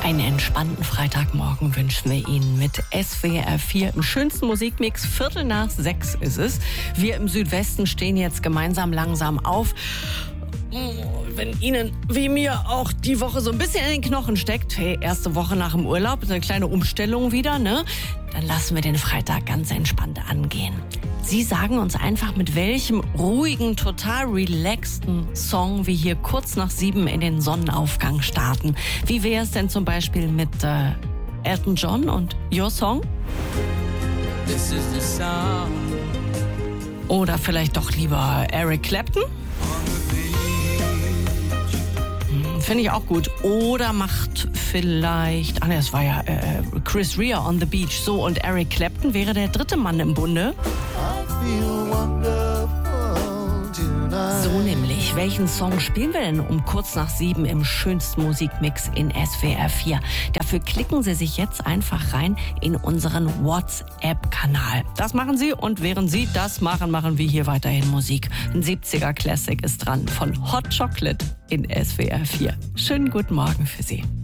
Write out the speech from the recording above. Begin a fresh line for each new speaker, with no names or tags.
Einen entspannten Freitagmorgen wünschen wir Ihnen mit SWR 4 im schönsten Musikmix. 5:45 ist es. Wir im Südwesten stehen jetzt gemeinsam langsam auf. Wenn Ihnen, wie mir, auch die Woche so ein bisschen in den Knochen steckt, hey, erste Woche nach dem Urlaub, ist eine kleine Umstellung wieder, ne? Dann lassen wir den Freitag ganz entspannt angehen. Sie sagen uns einfach, mit welchem ruhigen, total relaxten Song wir hier kurz nach 7 in den Sonnenaufgang starten. Wie wäre es denn zum Beispiel mit Elton John und Your Song?
This is the sound.
Oder vielleicht doch lieber Eric Clapton? Finde ich auch gut. Oder macht vielleicht, das war ja Chris Rea, On the Beach. So, und Eric Clapton wäre der dritte Mann im Bunde. So nämlich. Welchen Song spielen wir denn um kurz nach 7 im schönsten Musikmix in SWR 4? Dafür klicken Sie sich jetzt einfach rein in unseren WhatsApp-Kanal. Das machen Sie, und während Sie das machen, machen wir hier weiterhin Musik. Ein 70er Classic ist dran von Hot Chocolate in SWR 4. Schönen guten Morgen für Sie.